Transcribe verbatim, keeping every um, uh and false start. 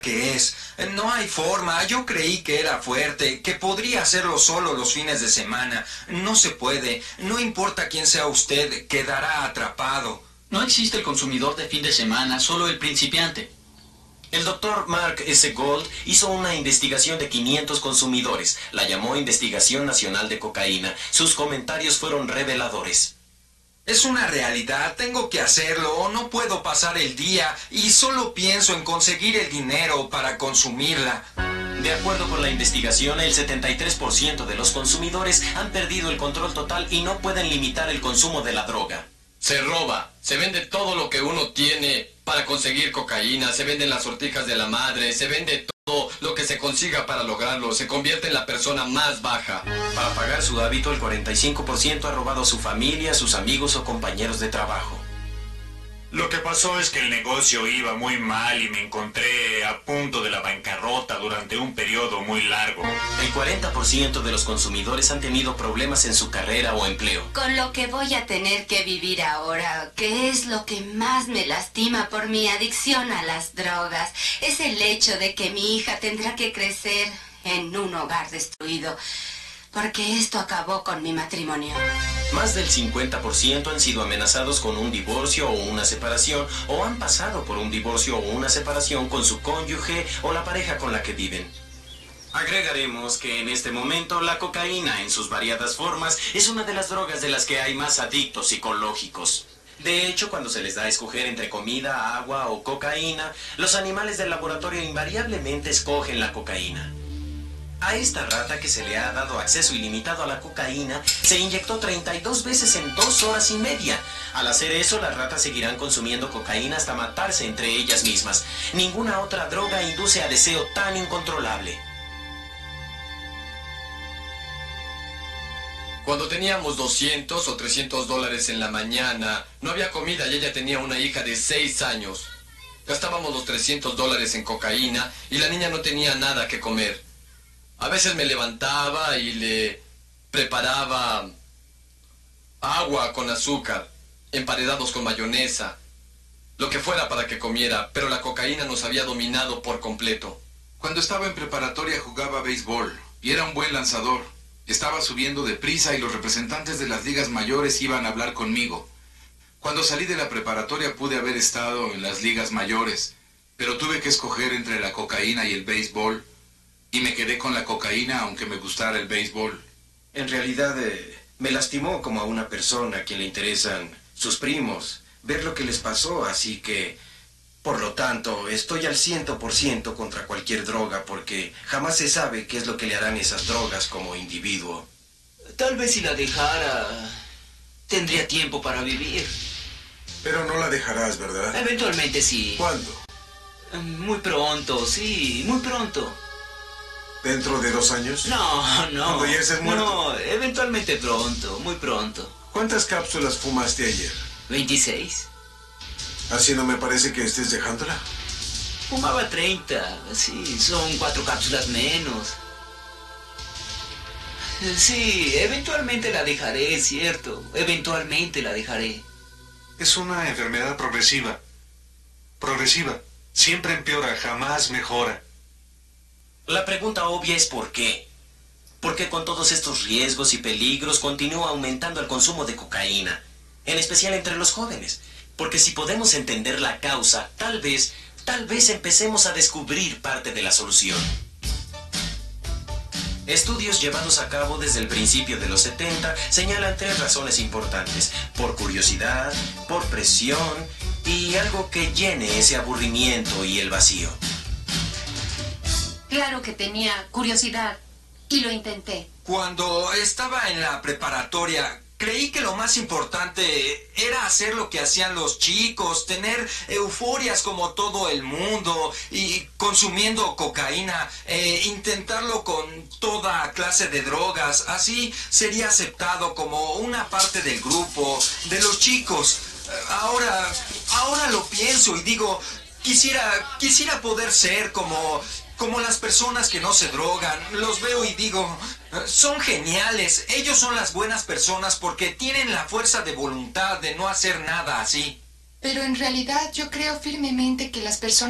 que es. No hay forma. Yo creí que era fuerte, que podría hacerlo solo los fines de semana. No se puede. No importa quién sea usted, quedará atrapado. No existe el consumidor de fin de semana, solo el principiante. El doctor Mark S. Gold hizo una investigación de quinientos consumidores. La llamó Investigación Nacional de Cocaína. Sus comentarios fueron reveladores. Es una realidad, tengo que hacerlo o no puedo pasar el día y solo pienso en conseguir el dinero para consumirla. De acuerdo con la investigación, el setenta y tres por ciento de los consumidores han perdido el control total y no pueden limitar el consumo de la droga. Se roba, se vende todo lo que uno tiene para conseguir cocaína, se venden las sortijas de la madre, se vende todo lo que se consiga para lograrlo, se convierte en la persona más baja. Para pagar su hábito, el cuarenta y cinco por ciento ha robado a su familia, a sus amigos o compañeros de trabajo. Lo que pasó es que el negocio iba muy mal y me encontré a punto de la bancarrota durante un periodo muy largo. El cuarenta por ciento de los consumidores han tenido problemas en su carrera o empleo. Con lo que voy a tener que vivir ahora, que es lo que más me lastima por mi adicción a las drogas, es el hecho de que mi hija tendrá que crecer en un hogar destruido, porque esto acabó con mi matrimonio. Más del cincuenta por ciento han sido amenazados con un divorcio o una separación, o han pasado por un divorcio o una separación con su cónyuge o la pareja con la que viven. Agregaremos que en este momento la cocaína en sus variadas formas es una de las drogas de las que hay más adictos psicológicos. De hecho, cuando se les da a escoger entre comida, agua o cocaína, los animales del laboratorio invariablemente escogen la cocaína. A esta rata que se le ha dado acceso ilimitado a la cocaína, se inyectó treinta y dos veces en dos horas y media. Al hacer eso, las ratas seguirán consumiendo cocaína hasta matarse entre ellas mismas. Ninguna otra droga induce a deseo tan incontrolable. Cuando teníamos doscientos o trescientos dólares en la mañana, no había comida y ella tenía una hija de seis años. Gastábamos los trescientos dólares en cocaína y la niña no tenía nada que comer. A veces me levantaba y le preparaba agua con azúcar, emparedados con mayonesa, lo que fuera para que comiera, pero la cocaína nos había dominado por completo. Cuando estaba en preparatoria jugaba béisbol y era un buen lanzador. Estaba subiendo deprisa y los representantes de las ligas mayores iban a hablar conmigo. Cuando salí de la preparatoria pude haber estado en las ligas mayores, pero tuve que escoger entre la cocaína y el béisbol. Y me quedé con la cocaína, aunque me gustara el béisbol. En realidad, eh, me lastimó como a una persona a quien le interesan sus primos, ver lo que les pasó, así que, por lo tanto, estoy al ciento por ciento contra cualquier droga, porque jamás se sabe qué es lo que le harán esas drogas como individuo. Tal vez si la dejara, tendría tiempo para vivir. Pero no la dejarás, ¿verdad? Eventualmente sí. ¿Cuándo? Muy pronto, sí, muy pronto. ¿Dentro de dos años? No, no. ¿Cuando ya estés muerto? No, eventualmente pronto, muy pronto. ¿Cuántas cápsulas fumaste ayer? veintiséis. Así no me parece que estés dejándola. Fumaba treinta, sí, son cuatro cápsulas menos. Sí, eventualmente la dejaré, es cierto. Eventualmente la dejaré. Es una enfermedad progresiva. Progresiva. Siempre empeora, jamás mejora. La pregunta obvia es ¿por qué? ¿Por qué con todos estos riesgos y peligros continúa aumentando el consumo de cocaína? En especial entre los jóvenes. Porque si podemos entender la causa, tal vez, tal vez empecemos a descubrir parte de la solución. Estudios llevados a cabo desde el principio de los setenta señalan tres razones importantes. Por curiosidad, por presión y algo que llene ese aburrimiento y el vacío. Claro que tenía curiosidad y lo intenté. Cuando estaba en la preparatoria, creí que lo más importante era hacer lo que hacían los chicos, tener euforias como todo el mundo y consumiendo cocaína, eh, intentarlo con toda clase de drogas. Así sería aceptado como una parte del grupo, de los chicos. Ahora, ahora lo pienso y digo, quisiera, quisiera poder ser como... Como las personas que no se drogan. Los veo y digo, son geniales. Ellos son las buenas personas porque tienen la fuerza de voluntad de no hacer nada así. Pero en realidad yo creo firmemente que las personas